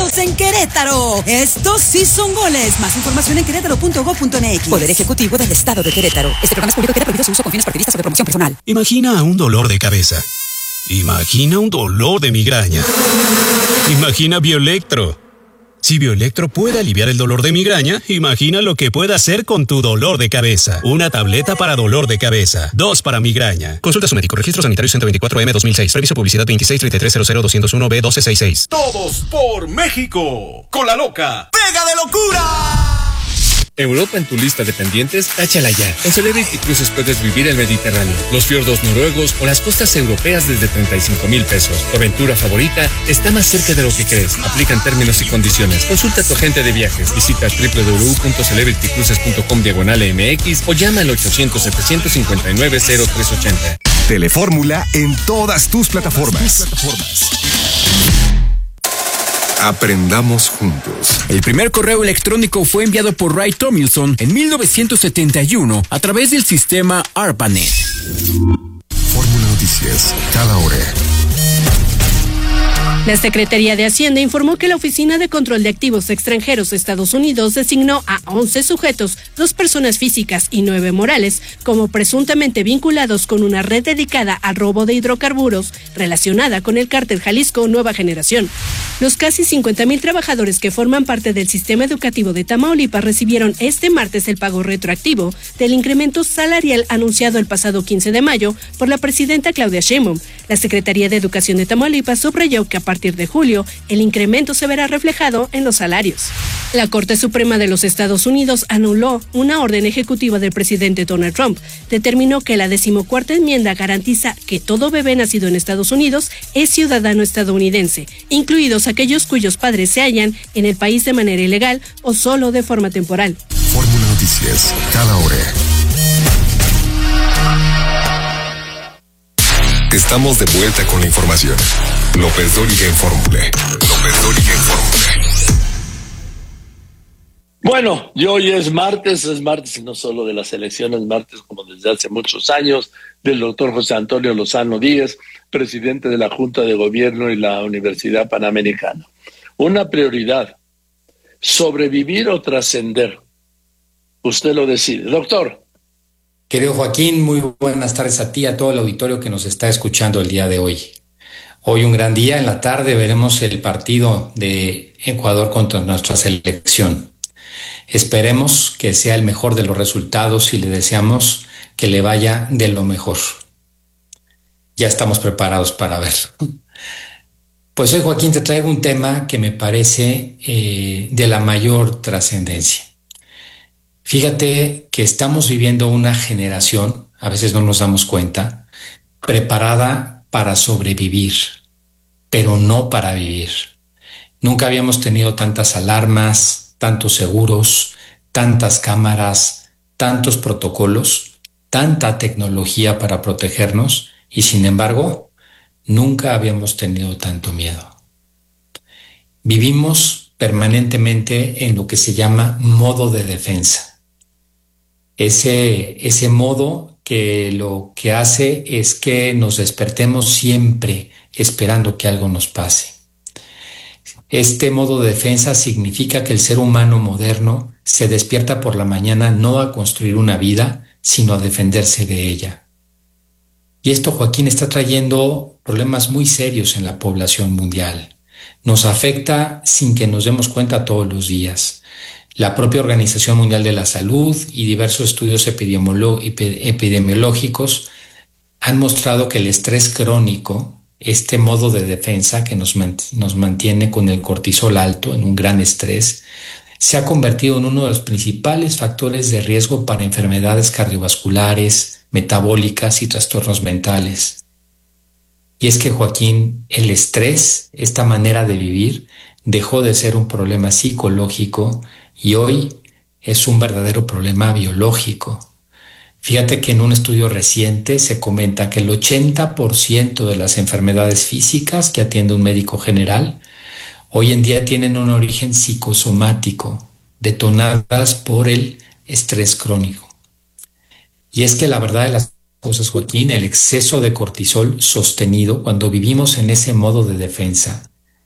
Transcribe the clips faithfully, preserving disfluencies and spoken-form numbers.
marcados en Querétaro. Estos sí son goles. Más información en querétaro punto gob punto eme equis. Poder Ejecutivo del Estado de Querétaro. Este programa es público y queda prohibido su uso con fines partidistas o de promoción personal. Imagina un dolor de cabeza. Imagina un dolor de migraña. Imagina Bioelectro. Si Bioelectro puede aliviar el dolor de migraña, imagina lo que puede hacer con tu dolor de cabeza. Una tableta para dolor de cabeza. Dos para migraña. Consulta a su médico. Registro Sanitario ciento veinticuatro M dos mil seis. Previso publicidad veintiséis treinta y tres cero cero doscientos uno B doce sesenta y seis. Todos por México. Con la loca. ¡Pega de locura! Europa en tu lista de pendientes, táchala ya. Con Celebrity Cruises puedes vivir el Mediterráneo, los fiordos noruegos o las costas europeas desde treinta y cinco mil pesos. Tu aventura favorita está más cerca de lo que crees. Aplican términos y condiciones. Consulta a tu agente de viajes. Visita doble u doble u doble u punto celebrity cruises punto com diagonal M X o llama al ochocientos setecientos cincuenta y nueve cero tres ochenta. Telefórmula en todas tus plataformas. Tus plataformas. Aprendamos juntos. El primer correo electrónico fue enviado por Ray Tomlinson en mil novecientos setenta y uno a través del sistema ARPANET. Fórmula Noticias, cada hora. La Secretaría de Hacienda informó que la Oficina de Control de Activos Extranjeros de Estados Unidos designó a once sujetos, dos personas físicas y nueve morales, como presuntamente vinculados con una red dedicada al robo de hidrocarburos relacionada con el cártel Jalisco Nueva Generación. Los casi cincuenta mil trabajadores que forman parte del sistema educativo de Tamaulipas recibieron este martes el pago retroactivo del incremento salarial anunciado el pasado quince de mayo por la presidenta Claudia Sheinbaum. La Secretaría de Educación de Tamaulipas subrayó que a partir de julio, el incremento se verá reflejado en los salarios. La Corte Suprema de los Estados Unidos anuló una orden ejecutiva del presidente Donald Trump. Determinó que la decimocuarta enmienda garantiza que todo bebé nacido en Estados Unidos es ciudadano estadounidense, incluidos aquellos cuyos padres se hallan en el país de manera ilegal o solo de forma temporal. Fórmula Noticias, cada hora. Estamos de vuelta con la información. López Dóriga en Fórmula. López Dóriga en Fórmula. Bueno, y hoy es martes, es martes y no solo de las elecciones, martes como desde hace muchos años, del doctor José Antonio Lozano Díez, presidente de la Junta de Gobierno y la Universidad Panamericana. Una prioridad, sobrevivir o trascender. Usted lo decide. Doctor. Querido Joaquín, muy buenas tardes a ti, a todo el auditorio que nos está escuchando el día de hoy. Hoy un gran día, en la tarde veremos el partido de Ecuador contra nuestra selección. Esperemos que sea el mejor de los resultados y le deseamos que le vaya de lo mejor. Ya estamos preparados para ver. Pues hoy, Joaquín, te traigo un tema que me parece eh, de la mayor trascendencia. Fíjate que estamos viviendo una generación, a veces no nos damos cuenta, preparada para sobrevivir, pero no para vivir. Nunca habíamos tenido tantas alarmas, tantos seguros, tantas cámaras, tantos protocolos, tanta tecnología para protegernos y, sin embargo, nunca habíamos tenido tanto miedo. Vivimos permanentemente en lo que se llama modo de defensa. Ese, ese modo que lo que hace es que nos despertemos siempre esperando que algo nos pase. Este modo de defensa significa que el ser humano moderno se despierta por la mañana no a construir una vida, sino a defenderse de ella. Y esto, Joaquín, está trayendo problemas muy serios en la población mundial. Nos afecta sin que nos demos cuenta todos los días. La propia Organización Mundial de la Salud y diversos estudios epidemiolo- epidemiológicos han mostrado que el estrés crónico, este modo de defensa que nos, mant- nos mantiene con el cortisol alto en un gran estrés, se ha convertido en uno de los principales factores de riesgo para enfermedades cardiovasculares, metabólicas y trastornos mentales. Y es que, Joaquín, el estrés, esta manera de vivir, dejó de ser un problema psicológico y hoy es un verdadero problema biológico. Fíjate que en un estudio reciente se comenta que el ochenta por ciento de las enfermedades físicas que atiende un médico general hoy en día tienen un origen psicosomático, detonadas por el estrés crónico. Y es que la verdad de las cosas, Joaquín, el exceso de cortisol sostenido cuando vivimos en ese modo de defensa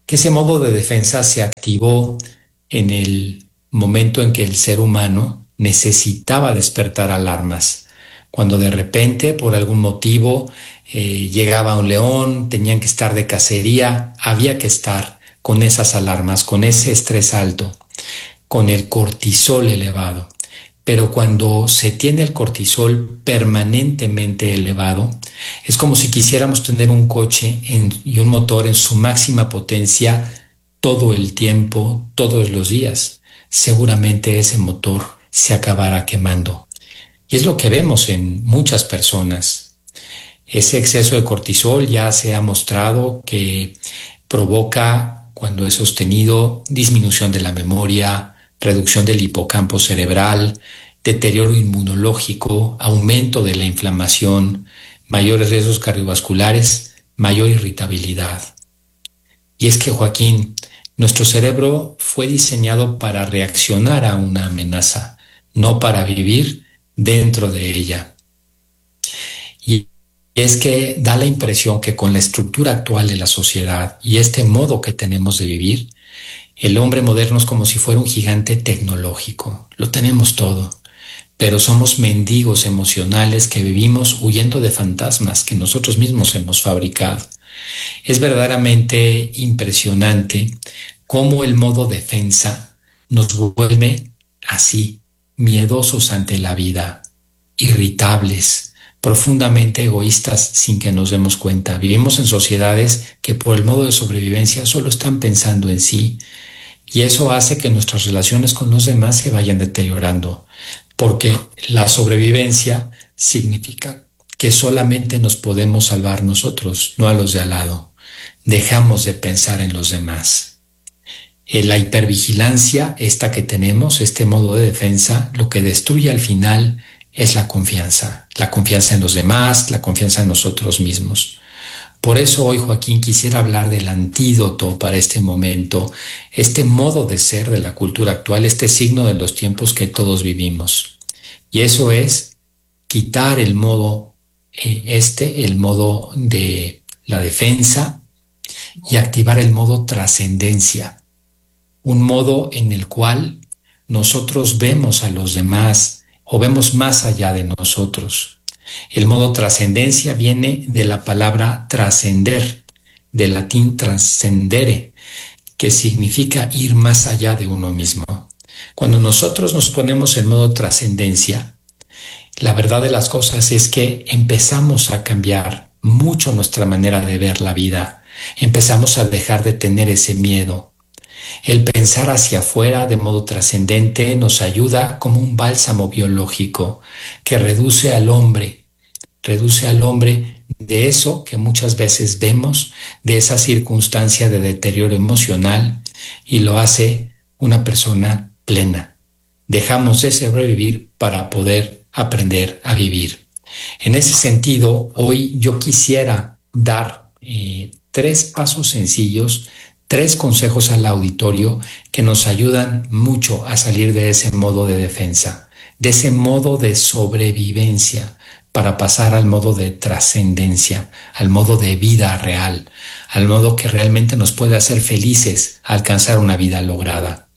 que ese modo de defensa se activó en el momento en que el ser humano necesitaba despertar alarmas. Cuando de repente, por algún motivo, eh, llegaba un león, tenían que estar de cacería, había que estar con esas alarmas, con ese estrés alto, con el cortisol elevado. Pero cuando se tiene el cortisol permanentemente elevado, es como si quisiéramos tener un coche en, y un motor en su máxima potencia todo el tiempo, todos los días. Seguramente ese motor se acabará quemando. Y es lo que vemos en muchas personas. Ese exceso de cortisol ya se ha mostrado que provoca, cuando es sostenido, disminución de la memoria, reducción del hipocampo cerebral, deterioro inmunológico, aumento de la inflamación, mayores riesgos cardiovasculares, mayor irritabilidad. Y es que, Joaquín, nuestro cerebro fue diseñado para reaccionar a una amenaza, no para vivir dentro de ella. Y es que da la impresión que con la estructura actual de la sociedad y este modo que tenemos de vivir, el hombre moderno es como si fuera un gigante tecnológico. Lo tenemos todo, pero somos mendigos emocionales que vivimos huyendo de fantasmas que nosotros mismos hemos fabricado. Es verdaderamente impresionante cómo el modo defensa nos vuelve así, miedosos ante la vida, irritables, profundamente egoístas sin que nos demos cuenta. Vivimos en sociedades que por el modo de sobrevivencia solo están pensando en sí, y eso hace que nuestras relaciones con los demás se vayan deteriorando, porque la sobrevivencia significa que solamente nos podemos salvar nosotros, no a los de al lado. Dejamos de pensar en los demás. En la hipervigilancia, esta que tenemos, este modo de defensa, lo que destruye al final es la confianza, la confianza en los demás, la confianza en nosotros mismos. Por eso hoy, Joaquín, quisiera hablar del antídoto para este momento, este modo de ser de la cultura actual, este signo de los tiempos que todos vivimos. Y eso es quitar el modo, eh, este, el modo de la defensa y activar el modo trascendencia. Un modo en el cual nosotros vemos a los demás o vemos más allá de nosotros. El modo trascendencia viene de la palabra trascender, del latín transcendere, que significa ir más allá de uno mismo. Cuando nosotros nos ponemos en modo trascendencia, la verdad de las cosas es que empezamos a cambiar mucho nuestra manera de ver la vida. Empezamos a dejar de tener ese miedo. El pensar hacia afuera de modo trascendente nos ayuda como un bálsamo biológico que reduce al hombre, reduce al hombre de eso que muchas veces vemos, de esa circunstancia de deterioro emocional, y lo hace una persona plena. Dejamos de sobrevivir para poder aprender a vivir. En ese sentido, hoy yo quisiera dar eh, tres pasos sencillos, tres consejos al auditorio que nos ayudan mucho a salir de ese modo de defensa, de ese modo de sobrevivencia, para pasar al modo de trascendencia, al modo de vida real, al modo que realmente nos puede hacer felices a alcanzar una vida lograda.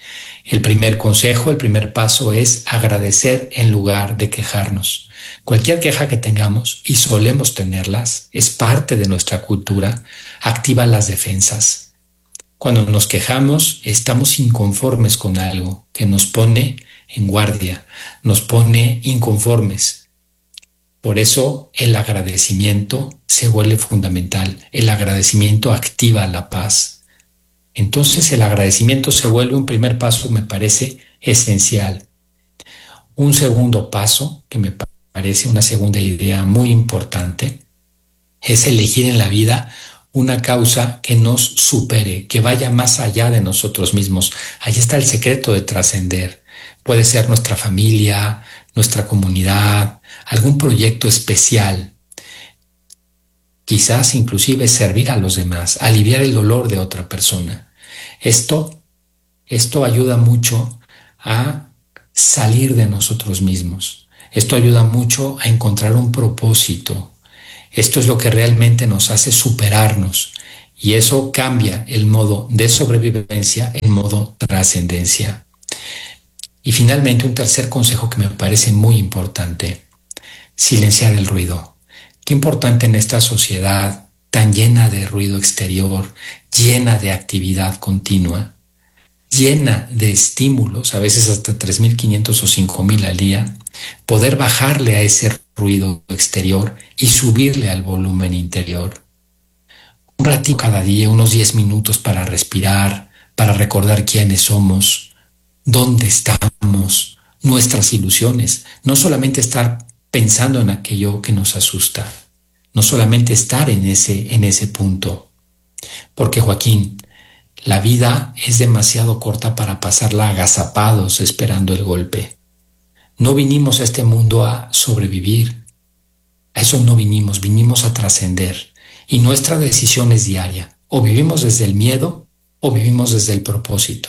El primer consejo, el primer paso es agradecer en lugar de quejarnos. Cualquier queja que tengamos, y solemos tenerlas, es parte de nuestra cultura, activa las defensas. Cuando nos quejamos, estamos inconformes con algo que nos pone en guardia, nos pone inconformes. Por eso el agradecimiento se vuelve fundamental. El agradecimiento activa la paz. Entonces el agradecimiento se vuelve un primer paso, me parece esencial. Un segundo paso, que me parece una segunda idea muy importante, es elegir en la vida una causa que nos supere, que vaya más allá de nosotros mismos. Ahí está el secreto de trascender. Puede ser nuestra familia, nuestra comunidad, algún proyecto especial. Quizás inclusive servir a los demás, aliviar el dolor de otra persona. Esto, esto ayuda mucho a salir de nosotros mismos. Esto ayuda mucho a encontrar un propósito. Esto es lo que realmente nos hace superarnos Y eso cambia el modo de sobrevivencia en modo trascendencia. Y finalmente, un tercer consejo que me parece muy importante: silenciar el ruido. Qué importante en esta sociedad tan llena de ruido exterior, llena de actividad continua, llena de estímulos, a veces hasta tres mil quinientos o cinco mil al día, poder bajarle a ese ruido exterior y subirle al volumen interior. Un ratito cada día, unos diez minutos para respirar, para recordar quiénes somos, dónde estamos, nuestras ilusiones. No solamente estar pensando en aquello que nos asusta, no solamente estar en ese, en ese punto. Porque, Joaquín, la vida es demasiado corta para pasarla agazapados esperando el golpe. No vinimos a este mundo a sobrevivir. A eso no vinimos, vinimos a trascender. Y nuestra decisión es diaria. O vivimos desde el miedo o vivimos desde el propósito.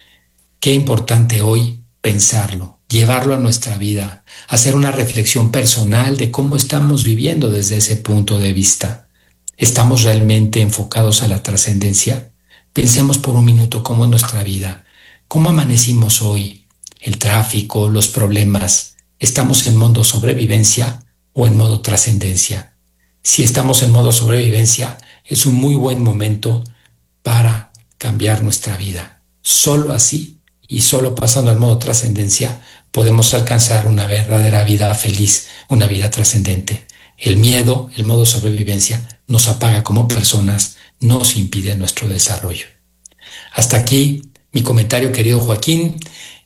Qué importante hoy pensarlo, llevarlo a nuestra vida, hacer una reflexión personal de cómo estamos viviendo desde ese punto de vista. ¿Estamos realmente enfocados a la trascendencia? Pensemos por un minuto cómo es nuestra vida, cómo amanecimos hoy, el tráfico, los problemas. ¿Estamos en modo sobrevivencia o en modo trascendencia? Si estamos en modo sobrevivencia, es un muy buen momento para cambiar nuestra vida. Solo así y solo pasando al modo trascendencia podemos alcanzar una verdadera vida feliz, una vida trascendente. El miedo, el modo sobrevivencia, nos apaga como personas, nos impide nuestro desarrollo. Hasta aquí mi comentario, querido Joaquín.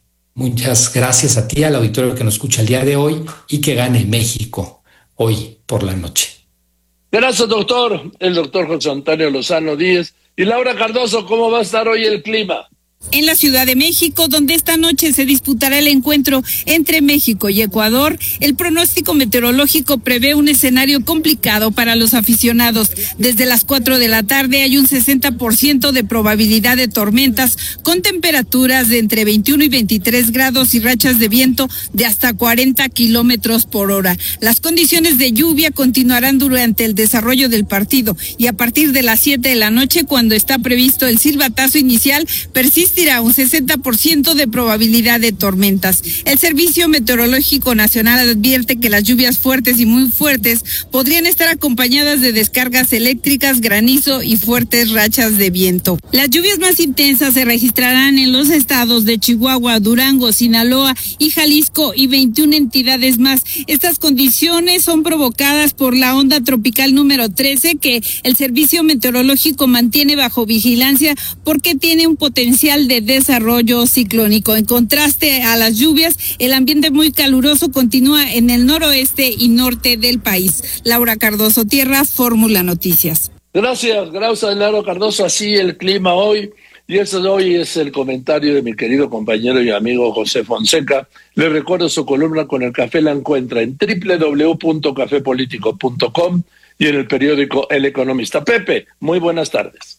Muchas gracias a ti, al auditorio que nos escucha el día de hoy, y que gane México hoy por la noche. Gracias, doctor. El doctor José Antonio Lozano Díez. Y Laura Cardoso, ¿cómo va a estar hoy el clima? En la Ciudad de México, donde esta noche se disputará el encuentro entre México y Ecuador, el pronóstico meteorológico prevé un escenario complicado para los aficionados. Desde las cuatro de la tarde hay un sesenta por ciento de probabilidad de tormentas, con temperaturas de entre veintiuno y veintitrés grados y rachas de viento de hasta cuarenta kilómetros por hora. Las condiciones de lluvia continuarán durante el desarrollo del partido, y a partir de las siete de la noche, cuando está previsto el silbatazo inicial, persiste un sesenta por ciento de probabilidad de tormentas. El Servicio Meteorológico Nacional advierte que las lluvias fuertes y muy fuertes podrían estar acompañadas de descargas eléctricas, granizo y fuertes rachas de viento. Las lluvias más intensas se registrarán en los estados de Chihuahua, Durango, Sinaloa y Jalisco, y veintiuna entidades más. Estas condiciones son provocadas por la onda tropical número trece, que el Servicio Meteorológico mantiene bajo vigilancia porque tiene un potencial de desarrollo ciclónico. En contraste a las lluvias, el ambiente muy caluroso continúa en el noroeste y norte del país. Laura Cardoso Tierra, Fórmula Noticias. Gracias, gracias Laura Cardoso. Así el clima hoy, y eso de hoy es el comentario de mi querido compañero y amigo José Fonseca. Le recuerdo su columna con el café, la encuentra en doble u doble u doble u punto café político punto com y en el periódico El Economista. Pepe, muy buenas tardes.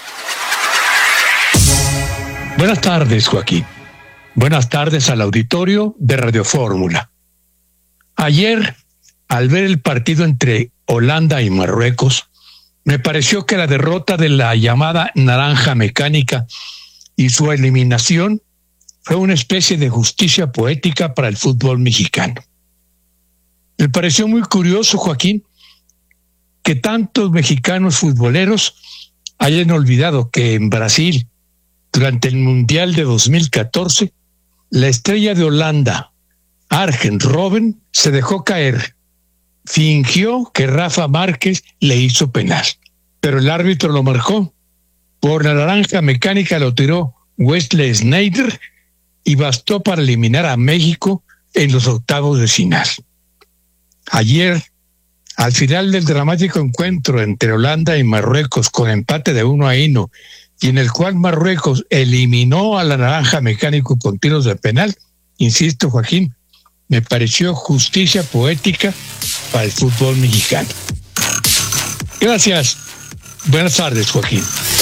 Buenas tardes, Joaquín. Buenas tardes al auditorio de Radio Fórmula. Ayer, al ver el partido entre Holanda y Marruecos, me pareció que la derrota de la llamada naranja mecánica y su eliminación fue una especie de justicia poética para el fútbol mexicano. Me pareció muy curioso, Joaquín, que tantos mexicanos futboleros hayan olvidado que en Brasil, durante el Mundial de dos mil catorce, la estrella de Holanda, Arjen Robben, se dejó caer. Fingió que Rafa Márquez le hizo penal, pero el árbitro lo marcó. Por la naranja mecánica lo tiró Wesley Sneijder y bastó para eliminar a México en los octavos de final. Ayer, al final del dramático encuentro entre Holanda y Marruecos con empate de uno a uno, y en el cual Marruecos eliminó a la naranja mecánico con tiros de penal, insisto, Joaquín, me pareció justicia poética para el fútbol mexicano. Gracias. Buenas tardes, Joaquín.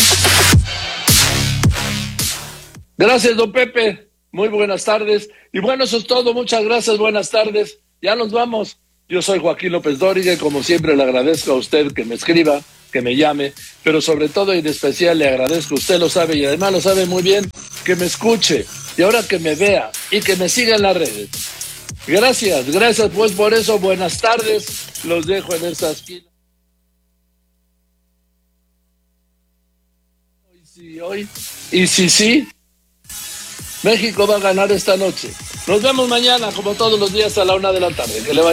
Gracias, don Pepe. Muy buenas tardes. Y bueno, eso es todo. Muchas gracias. Buenas tardes. Ya nos vamos. Yo soy Joaquín López Dóriga y como siempre le agradezco a usted que me escriba, que me llame, pero sobre todo y en especial le agradezco, usted lo sabe y además lo sabe muy bien, que me escuche y ahora que me vea y que me siga en las redes. Gracias, gracias pues por eso, buenas tardes, los dejo en esta esquina. Hoy sí, hoy, y sí, sí, México va a ganar esta noche. Nos vemos mañana, como todos los días, a la una de la tarde. Que le vaya